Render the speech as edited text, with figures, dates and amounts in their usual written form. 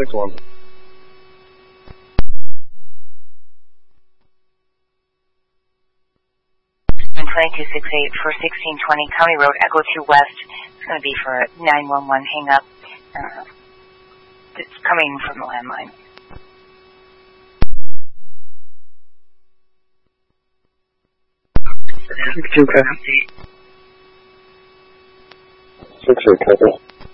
661. And 2268 for 1620 County Road, Echo 2 West. It's going to be for 911 hang up. It's coming from the landline. Six eight, copy.